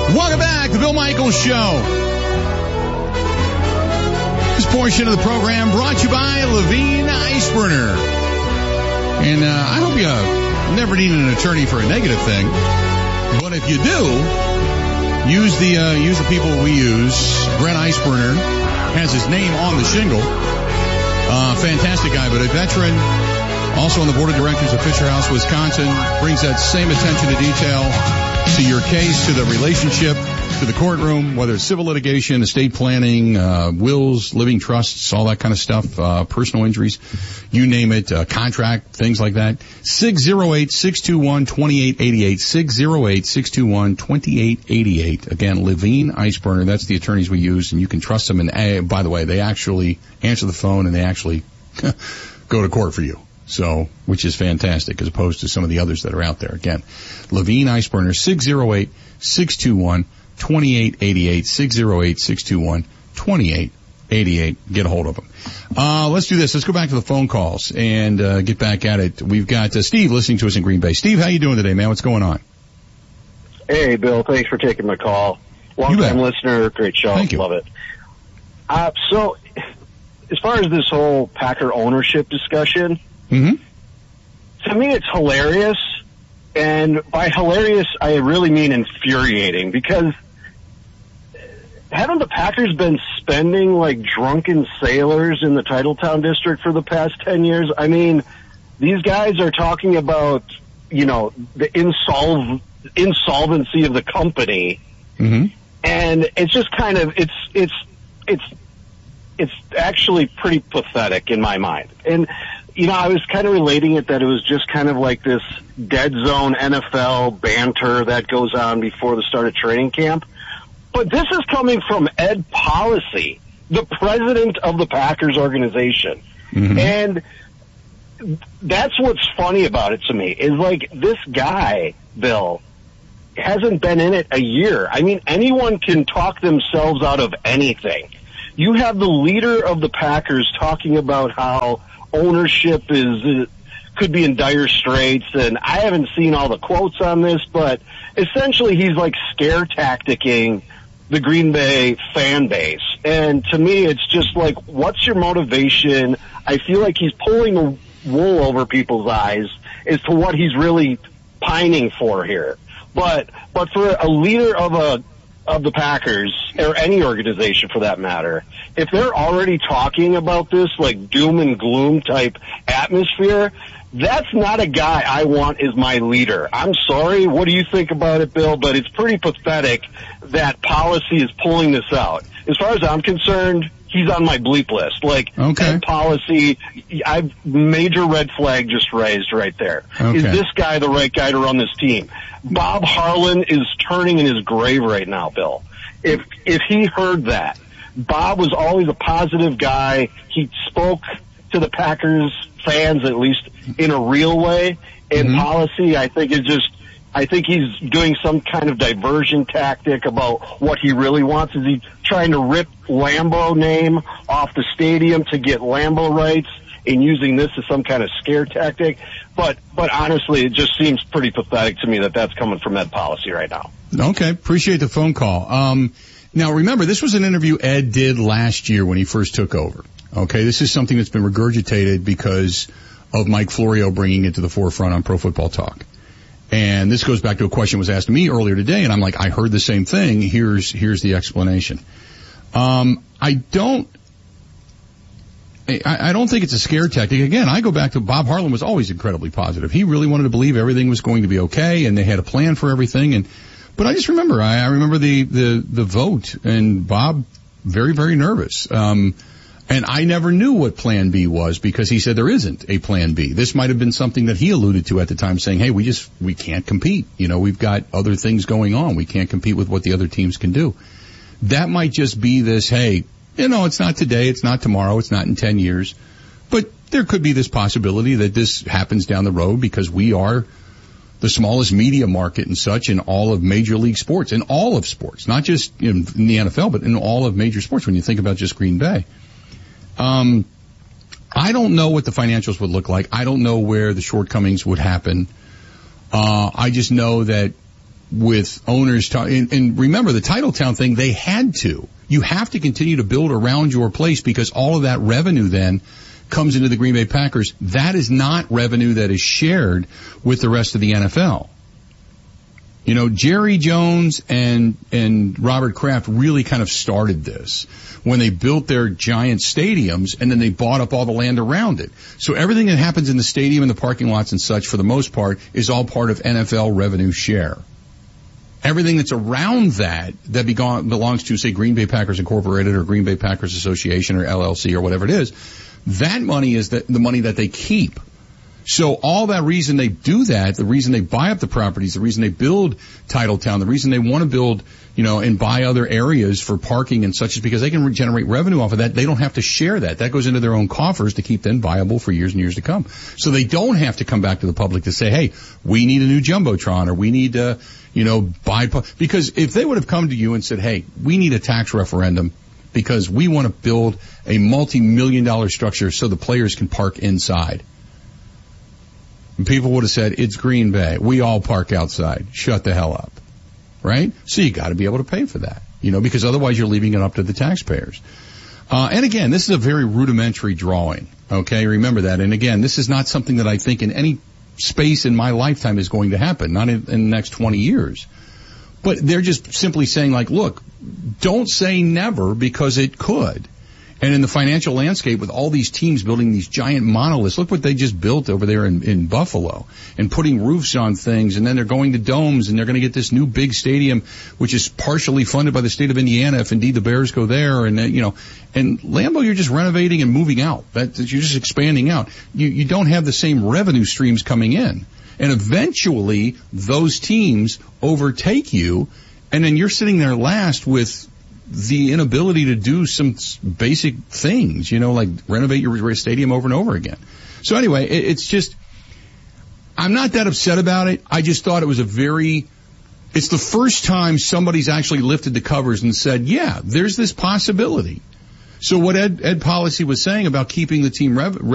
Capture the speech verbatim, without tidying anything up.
Welcome back, the Bill Michaels Show. This portion of the program brought to you by Levine Ice Burner. And uh, I hope you never need an attorney for a negative thing. But if you do, use the uh, use the people we use. Brent Iceburner has his name on the shingle. Uh, fantastic guy, but a veteran. Also on the board of directors of Fisher House, Wisconsin. Brings that same attention to detail to your case, to the relationship, to the courtroom, whether it's civil litigation, estate planning, uh, wills, living trusts, all that kind of stuff, uh, personal injuries, you name it, uh, contract, things like that. six oh eight, six two one, two eight eight eight, six oh eight, six two one, two eight eight eight. Again, Levine Iceburner, that's the attorneys we use, and you can trust them. And uh, by the way, they actually answer the phone and they actually go to court for you. So, which is fantastic as opposed to some of the others that are out there. Again, Levine Iceburner, six oh eight, six two one, two eight eight eight, six oh eight, six two one, two eight eight eight. Get a hold of them. Uh, let's do this. Let's go back to the phone calls and uh, get back at it. We've got uh, Steve listening to us in Green Bay. Steve, how you doing today, man? What's going on? Hey, Bill. Thanks for taking my call. Long-time listener. Great show. Thank you. Love it. Uh, so, as far as this whole Packer ownership discussion, mm-hmm. to me it's hilarious. And by hilarious, I really mean infuriating, because haven't the Packers been spending like drunken sailors in the Titletown district for the past ten years? I mean, these guys are talking about, you know, the insolv- insolvency of the company. Mm-hmm. And it's just kind of, it's, it's, it's, it's actually pretty pathetic in my mind. And, you know, I was kind of relating it that it was just kind of like this dead zone N F L banter that goes on before the start of training camp. But this is coming from Ed Policy, the president of the Packers organization. Mm-hmm. And that's what's funny about it to me, is like this guy, Bill, hasn't been in it a year. I mean, anyone can talk themselves out of anything. You have the leader of the Packers talking about how ownership is uh, could be in dire straits, and I haven't seen all the quotes on this, but essentially he's like scare tacticking the Green Bay fan base. And to me, it's just like, what's your motivation? I feel like he's pulling the wool over people's eyes as to what he's really pining for here. But but for a leader of a of the Packers, or any organization for that matter, if they're already talking about this like doom and gloom type atmosphere, that's not a guy I want as my leader. I'm sorry. What do you think about it, Bill? But it's pretty pathetic that Policy is pulling this out. As far as I'm concerned, he's on my bleep list. Like, okay. Policy, I've major red flag just raised right there. Okay. Is this guy the right guy to run this team? Bob Harlan is turning in his grave right now, Bill. If if he heard that, Bob was always a positive guy. He spoke to the Packers fans, at least in a real way. And mm-hmm. Policy, I think, is just, I think he's doing some kind of diversion tactic about what he really wants. Is he trying to rip Lambeau name off the stadium to get Lambeau rights and using this as some kind of scare tactic? But, but honestly, it just seems pretty pathetic to me that that's coming from Ed Policy right now. Okay. Appreciate the phone call. Um, now remember, this was an interview Ed did last year when he first took over. Okay. This is something that's been regurgitated because of Mike Florio bringing it to the forefront on Pro Football Talk. And this goes back to a question that was asked to me earlier today, and I'm like, I heard the same thing. Here's, here's the explanation. Um, I don't, I, I don't think it's a scare tactic. Again, I go back to Bob Harlan was always incredibly positive. He really wanted to believe everything was going to be okay, and they had a plan for everything. And, but I just remember, I, I remember the, the, the vote, and Bob very, very nervous. Um, And I never knew what Plan B was because he said there isn't a Plan B. This might have been something that he alluded to at the time, saying, hey, we just, we can't compete. You know, we've got other things going on. We can't compete with what the other teams can do. That might just be this, hey, you know, it's not today, it's not tomorrow, it's not in ten years. But there could be this possibility that this happens down the road because we are the smallest media market and such in all of major league sports, in all of sports, not just in, in the N F L, but in all of major sports when you think about just Green Bay. Um, I don't know what the financials would look like. I don't know where the shortcomings would happen. Uh, I just know that with owners talk, and, and remember the Titletown thing, they had to. You have to continue to build around your place because all of that revenue then comes into the Green Bay Packers. That is not revenue that is shared with the rest of the N F L. You know, Jerry Jones and, and Robert Kraft really kind of started this when they built their giant stadiums and then they bought up all the land around it. So everything that happens in the stadium and the parking lots and such, for the most part, is all part of N F L revenue share. Everything that's around that, that belongs to, say, Green Bay Packers Incorporated or Green Bay Packers Association or L L C or whatever it is, that money is the, the money that they keep. So all that reason they do that, the reason they buy up the properties, the reason they build Titletown, the reason they want to build, you know, and buy other areas for parking and such is because they can generate revenue off of that. They don't have to share that. That goes into their own coffers to keep them viable for years and years to come. So they don't have to come back to the public to say, hey, we need a new Jumbotron or we need to, you know, buy, because if they would have come to you and said, hey, we need a tax referendum because we want to build a multi-million dollar structure so the players can park inside. And people would have said, it's Green Bay. We all park outside. Shut the hell up. Right? So you got to be able to pay for that, you know, because otherwise you're leaving it up to the taxpayers. Uh, and again, this is a very rudimentary drawing. Okay? Remember that. And again, this is not something that I think in any space in my lifetime is going to happen, not in, in the next twenty years. But they're just simply saying like, look, don't say never because it could. And in the financial landscape with all these teams building these giant monoliths, look what they just built over there in, in Buffalo and putting roofs on things. And then they're going to domes and they're going to get this new big stadium, which is partially funded by the state of Indiana if indeed the Bears go there. And, uh, you know, and Lambeau, you're just renovating and moving out. That, you're just expanding out. You, you don't have the same revenue streams coming in. And eventually those teams overtake you. And then you're sitting there last with the inability to do some basic things, you know, like renovate your stadium over and over again. So anyway, it's just, I'm not that upset about it. I just thought it was a very, it's the first time somebody's actually lifted the covers and said, yeah, there's this possibility. So what Ed, Ed Policy was saying about keeping the team rev-